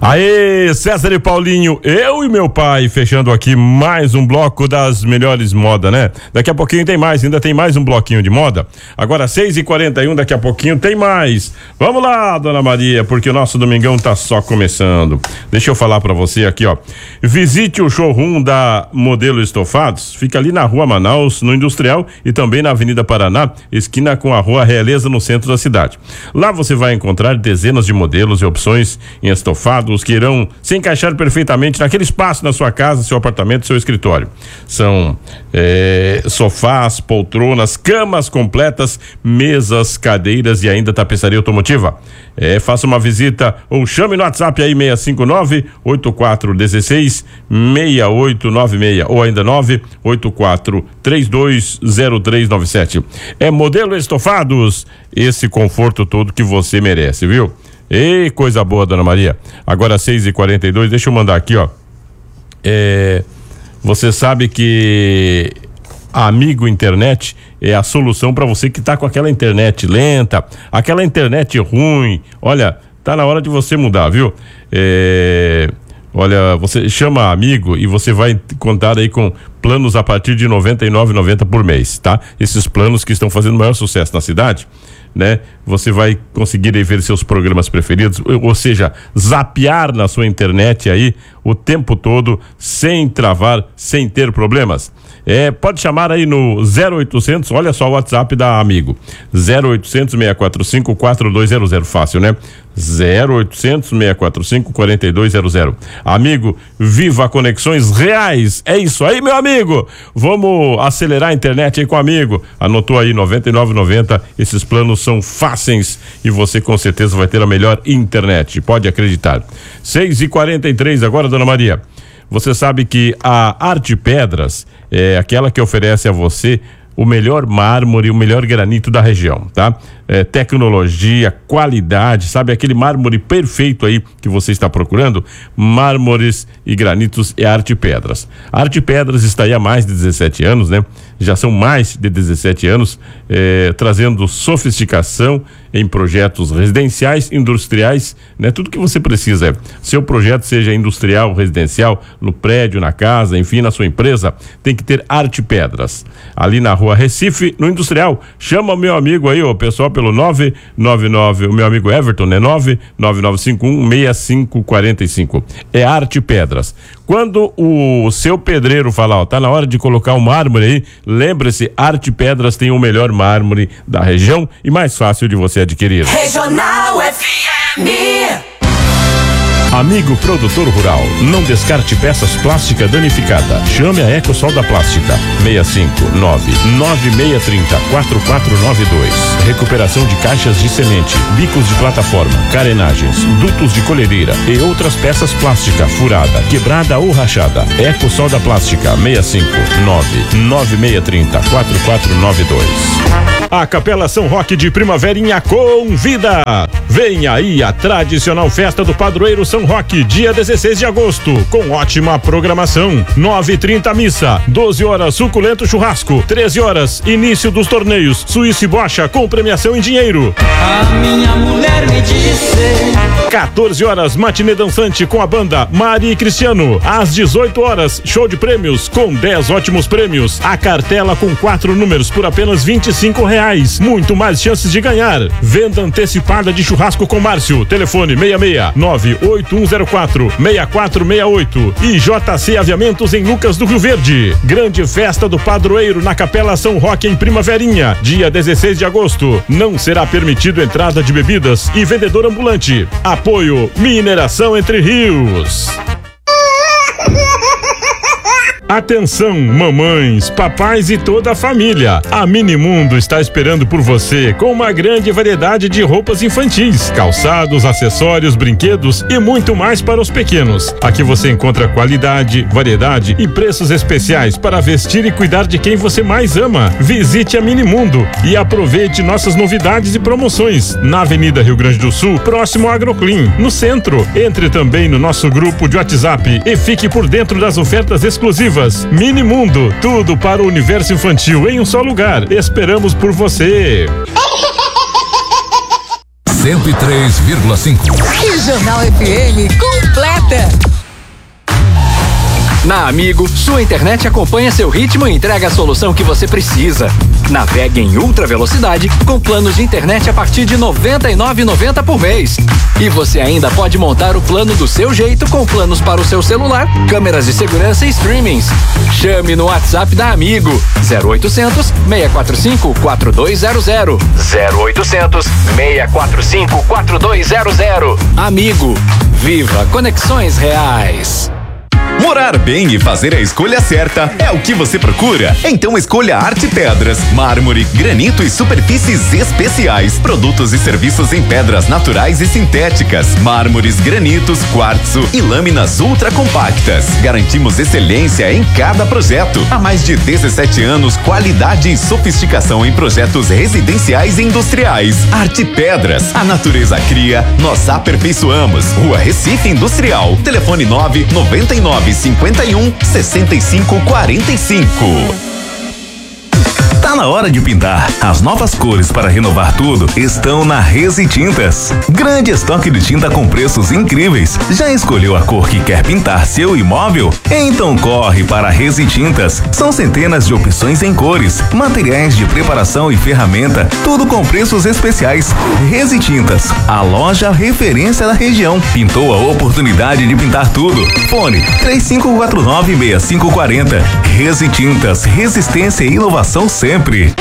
Aê, César e Paulinho, eu e meu pai, fechando aqui mais um bloco das melhores modas, né? Daqui a pouquinho tem mais, ainda tem mais um bloquinho de moda. Agora 6h41, daqui a pouquinho tem mais. Vamos lá, dona Maria, porque o nosso domingão tá só começando. Deixa eu falar pra você aqui, ó. Visite o showroom da Modelo Estofados, fica ali na Rua Manaus, no Industrial, e também na Avenida Paraná, esquina com a Rua Realeza, no centro da cidade. Lá você vai encontrar dezenas de modelos e opções em estofados que irão se encaixar perfeitamente naquele espaço na sua casa, seu apartamento, seu escritório. São sofás, poltronas, camas completas, mesas, cadeiras e ainda tapeçaria automotiva. Faça uma visita ou chame no WhatsApp aí 659-8416-6896 ou ainda 984-320397. Modelo Estofados, esse conforto todo que você merece, viu? Ei, coisa boa, dona Maria. Agora 6h42, deixa eu mandar aqui, ó. Você sabe que a Amigo Internet é a solução para você que tá com aquela internet lenta, aquela internet ruim. Olha, tá na hora de você mudar, viu? Olha, você chama a Amigo e você vai contar aí com planos a partir de R$ 99,90 por mês, tá? Esses planos que estão fazendo maior sucesso na cidade, né? Você vai conseguir aí ver seus programas preferidos, ou seja, zapear na sua internet aí o tempo todo, sem travar, sem ter problemas. Pode chamar aí no 0800, olha só o WhatsApp da Amigo, 0800 645 4200, fácil, né? 0800 645 4200. Amigo, viva conexões reais. É isso aí, meu amigo. Vamos acelerar a internet aí com o Amigo. Anotou aí, R$ 99,90. Esses planos são fáceis e você com certeza vai ter a melhor internet. Pode acreditar. 6h43 agora, dona Maria. Você sabe que a Arte Pedras é aquela que oferece a você o melhor mármore, o melhor granito da região, tá? Tecnologia, qualidade, sabe? Aquele mármore perfeito aí que você está procurando. Mármores e granitos é Arte Pedras. A Arte Pedras está aí há mais de 17 anos, né? Já são mais de 17 anos, trazendo sofisticação em projetos residenciais, industriais, né? Tudo que você precisa. Seu projeto seja industrial, residencial, no prédio, na casa, enfim, na sua empresa, tem que ter Arte Pedras. Ali na Rua Recife, no Industrial. Chama o meu amigo aí, o pessoal, pelo 999, o meu amigo Everton, né? 999516545. É Arte Pedras. Quando o seu pedreiro falar, ó, tá na hora de colocar um mármore aí, lembre-se, Arte Pedras tem o melhor mármore da região e mais fácil de você adquirir. Regional FM. Amigo produtor rural, não descarte peças plásticas danificadas. Chame a Ecosol da Plástica, 659-9630-4492. Recuperação de caixas de semente, bicos de plataforma, carenagens, dutos de colhedeira e outras peças plásticas furada, quebrada ou rachada. Ecosol da Plástica, 659-9630-4492. A Capela São Roque de Primaverinha convida. Venha aí a tradicional festa do padroeiro São Roque, dia 16 de agosto, com ótima programação. 9h30 missa, 12 horas suculento churrasco, 13 horas início dos torneios Suíça e Bocha com premiação em dinheiro. A minha mulher me disse. 14 horas matinê dançante com a banda Mari e Cristiano. Às 18 horas show de prêmios com 10 ótimos prêmios. A cartela com 4 números por apenas R$25. Muito mais chances de ganhar. Venda antecipada de churrasco com Márcio. Telefone 66-98104-6468 e JC Aviamentos em Lucas do Rio Verde. Grande festa do padroeiro na Capela São Roque em Primaverinha, dia 16 de agosto. Não será permitido entrada de bebidas e vendedor ambulante. Apoio Mineração Entre Rios. Atenção, mamães, papais e toda a família. A Minimundo está esperando por você com uma grande variedade de roupas infantis, calçados, acessórios, brinquedos e muito mais para os pequenos. Aqui você encontra qualidade, variedade e preços especiais para vestir e cuidar de quem você mais ama. Visite a Minimundo e aproveite nossas novidades e promoções na Avenida Rio Grande do Sul, próximo ao Agroclean, no centro. Entre também no nosso grupo de WhatsApp e fique por dentro das ofertas exclusivas. Minimundo, tudo para o universo infantil em um só lugar. Esperamos por você. 103,5. Regional FM completa. Na Amigo, sua internet acompanha seu ritmo e entrega a solução que você precisa. Navegue em ultra velocidade com planos de internet a partir de R$ 99,90 por mês. E você ainda pode montar o plano do seu jeito com planos para o seu celular, câmeras de segurança e streamings. Chame no WhatsApp da Amigo 0800 645 4200. 0800 645 4200. Amigo, viva conexões reais. Morar bem e fazer a escolha certa é o que você procura? Então escolha Arte Pedras, mármore, granito e superfícies especiais. Produtos e serviços em pedras naturais e sintéticas, mármores, granitos, quartzo e lâminas ultra compactas. Garantimos excelência em cada projeto. Há mais de 17 anos, qualidade e sofisticação em projetos residenciais e industriais. Arte Pedras, a natureza cria, nós aperfeiçoamos. Rua Recife Industrial, telefone 999 51 65 45. Tá na hora de pintar. As novas cores para renovar tudo estão na Resi Tintas. Grande estoque de tinta com preços incríveis. Já escolheu a cor que quer pintar seu imóvel? Então corre para a Resi Tintas. São centenas de opções em cores, materiais de preparação e ferramenta, tudo com preços especiais. Resi Tintas, a loja referência da região. Pintou a oportunidade de pintar tudo. Fone 3549-6540. Resi Tintas, resistência e inovação sempre.